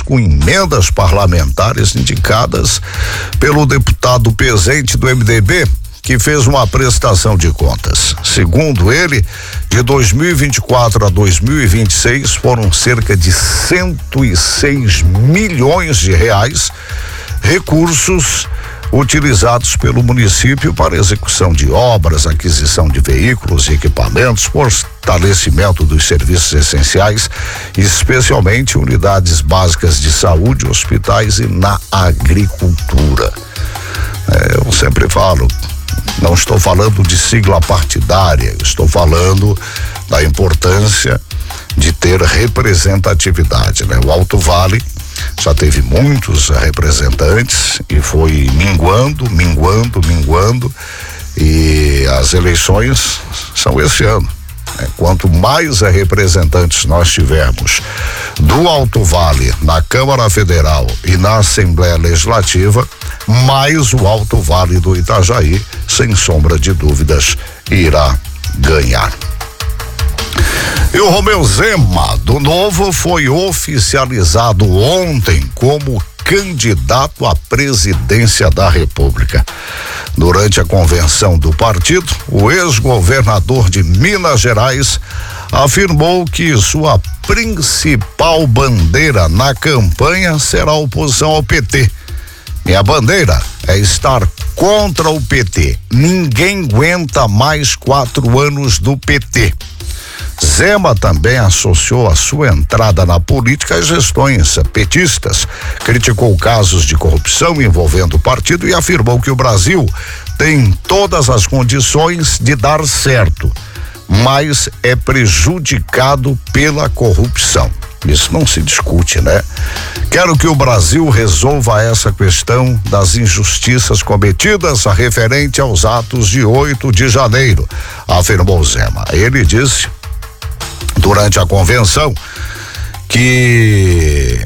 com emendas parlamentares indicadas pelo deputado Pezente do MDB, que fez uma prestação de contas. Segundo ele, de 2024 a 2026 foram cerca de 106 milhões de reais, recursos utilizados pelo município para execução de obras, aquisição de veículos e equipamentos, fortalecimento dos serviços essenciais, especialmente unidades básicas de saúde, hospitais e na agricultura. Eu sempre falo, não estou falando de sigla partidária, estou falando da importância de ter representatividade, né? O Alto Vale já teve muitos representantes e foi minguando, e as eleições são esse ano. Quanto mais representantes nós tivermos do Alto Vale na Câmara Federal e na Assembleia Legislativa, mais o Alto Vale do Itajaí, sem sombra de dúvidas, irá ganhar. E o Romeu Zema, do Novo, foi oficializado ontem como candidato à presidência da República. Durante a convenção do partido, o ex-governador de Minas Gerais afirmou que sua principal bandeira na campanha será a oposição ao PT. Minha bandeira é estar contra o PT. Ninguém aguenta mais 4 anos do PT. Zema também associou a sua entrada na política às gestões petistas, criticou casos de corrupção envolvendo o partido e afirmou que o Brasil tem todas as condições de dar certo, mas é prejudicado pela corrupção. Isso não se discute, né? Quero que o Brasil resolva essa questão das injustiças cometidas referente aos atos de 8 de janeiro, afirmou Zema. Ele disse durante a convenção que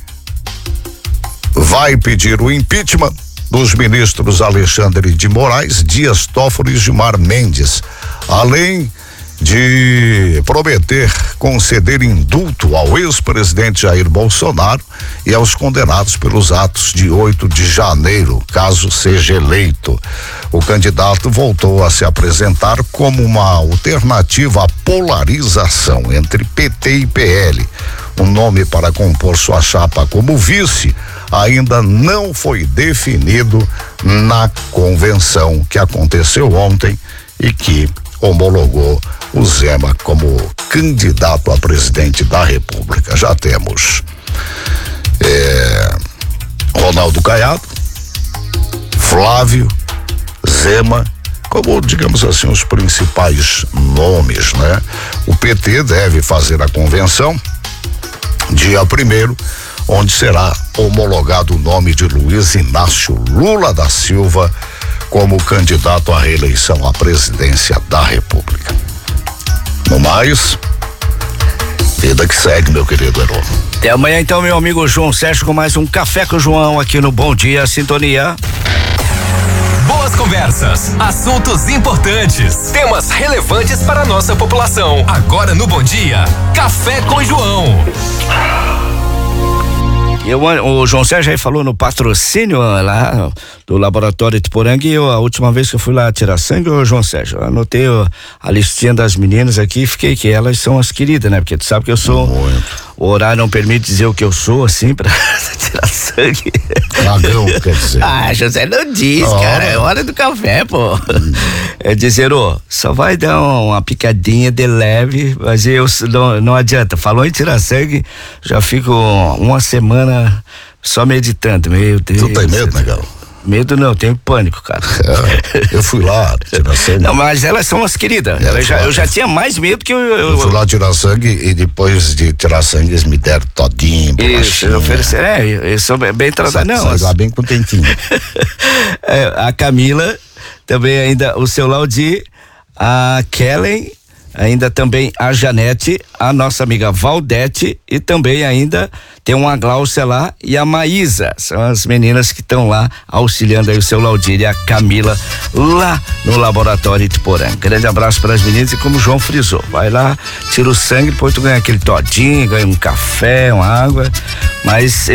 vai pedir o impeachment dos ministros Alexandre de Moraes, Dias Toffoli e Gilmar Mendes, além de prometer conceder indulto ao ex-presidente Jair Bolsonaro e aos condenados pelos atos de 8 de janeiro, caso seja eleito. O candidato voltou a se apresentar como uma alternativa à polarização entre PT e PL. O nome para compor sua chapa como vice ainda não foi definido na convenção que aconteceu ontem e que homologou o Zema como candidato a presidente da República. Já temos Ronaldo Caiado, Flávio, Zema, como, digamos assim, os principais nomes, né? O PT deve fazer a convenção dia 1º, onde será homologado o nome de Luiz Inácio Lula da Silva como candidato à reeleição à presidência da República. No mais, vida que segue, meu querido Heron. Até amanhã então, meu amigo João Sérgio, com mais um Café com o João aqui no Bom Dia Sintonia. Boas conversas, assuntos importantes, temas relevantes para a nossa população. Agora no Bom Dia, Café com João. O João Sérgio aí falou no patrocínio lá do Laboratório Ituporanga, e a última vez que eu fui lá tirar sangue, João Sérgio, eu anotei a listinha das meninas aqui e fiquei que elas são as queridas, né? Porque tu sabe que eu sou, o horário não permite dizer o que eu sou, assim, pra tirar sangue. Dragão, quer dizer. Ah, José não diz, cara, é hora do café, pô. É dizer, só vai dar uma picadinha de leve, mas não adianta, falou em tirar sangue, já fico uma semana só meditando, meu Deus. Tu tem medo, negão? Medo não, tenho pânico, cara. Eu fui lá tirar sangue. Não, mas elas são as queridas. Eu já tinha mais medo que eu fui lá tirar sangue e depois de tirar sangue eles me deram todinho. Isso, ofereceram. Eu sou bem tratado. Não, lá bem contentinho. A Camila, também ainda o seu Laudi, a Kellen, ainda também a Janete, a nossa amiga Valdete e também ainda tem uma Gláucia lá e a Maísa, são as meninas que estão lá auxiliando aí o seu Laudir e a Camila lá no Laboratório Ituporanga. Grande abraço para as meninas e como o João frisou, vai lá, tira o sangue, depois tu ganha aquele todinho, ganha um café, uma água, mas